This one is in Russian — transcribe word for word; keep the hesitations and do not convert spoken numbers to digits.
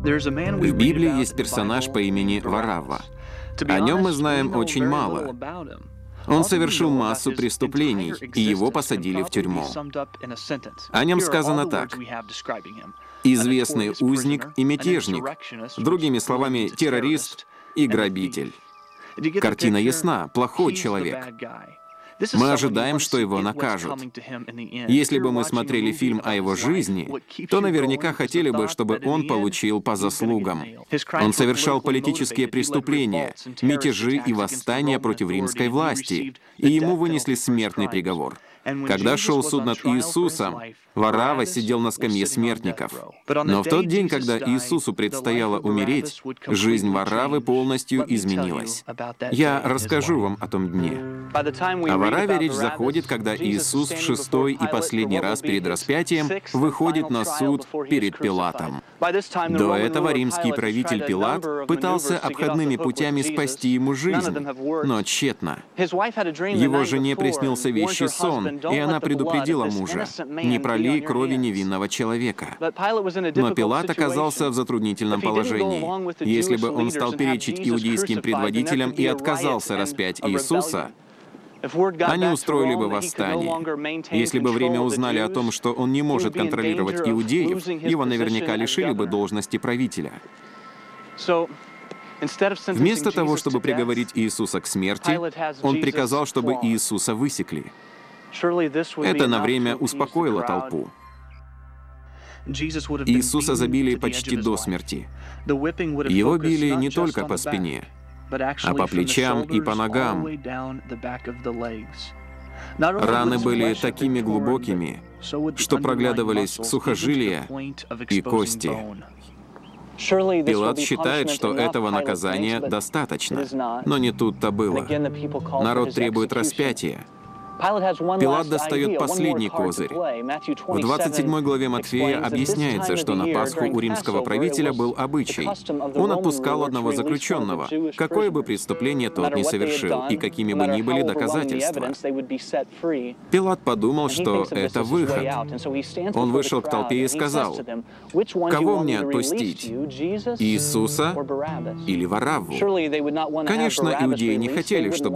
В Библии есть персонаж по имени Варавва. О нем мы знаем очень мало. Он совершил массу преступлений, и его посадили в тюрьму. О нем сказано так: известный узник и мятежник, другими словами, террорист и грабитель. Картина ясна, плохой человек. Мы ожидаем, что его накажут. Если бы мы смотрели фильм о его жизни, то наверняка хотели бы, чтобы он получил по заслугам. Он совершал политические преступления, мятежи и восстания против римской власти, и ему вынесли смертный приговор. Когда шел суд над Иисусом, Варавва сидел на скамье смертников. Но в тот день, когда Иисусу предстояло умереть, жизнь Вараввы полностью изменилась. Я расскажу вам о том дне. О Варавве речь заходит, когда Иисус в шестой и последний раз перед распятием выходит на суд перед Пилатом. До этого римский правитель Пилат пытался обходными путями спасти ему жизнь, но тщетно. Его жене приснился вещий сон, и она предупредила мужа: «Не пролей крови невинного человека». Но Пилат оказался в затруднительном положении. Если бы он стал перечить иудейским предводителям и отказался распять Иисуса, они устроили бы восстание. Если бы в Риме узнали о том, что он не может контролировать иудеев, его наверняка лишили бы должности правителя. Вместо того, чтобы приговорить Иисуса к смерти, он приказал, чтобы Иисуса высекли. Это на время успокоило толпу. Иисуса забили почти до смерти. Его били не только по спине, а по плечам и по ногам. Раны были такими глубокими, что проглядывались сухожилия и кости. Пилат считает, что этого наказания достаточно, но не тут-то было. Народ требует распятия. Пилат достает последний козырь. В двадцать седьмой главе Матфея объясняется, что на Пасху у римского правителя был обычай. Он отпускал одного заключенного, какое бы преступление тот ни совершил, и какими бы ни были доказательства. Пилат подумал, что это выход. Он вышел к толпе и сказал: «Кого мне отпустить? Иисуса или Варавву?» Конечно, иудеи не хотели, чтобы